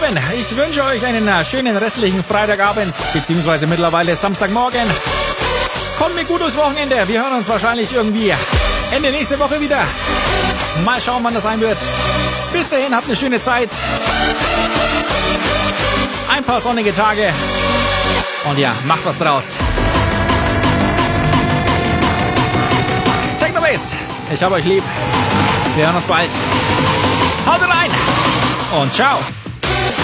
Lieben, ich wünsche euch einen schönen restlichen Freitagabend, beziehungsweise mittlerweile Samstagmorgen. Kommt mir gut durchs Wochenende. Wir hören uns wahrscheinlich irgendwie Ende nächste Woche wieder. Mal schauen, wann das sein wird. Bis dahin, habt eine schöne Zeit. Ein paar sonnige Tage. Und ja, macht was draus. Technobase, ich hab euch lieb. Wir hören uns bald. Haut rein und ciao.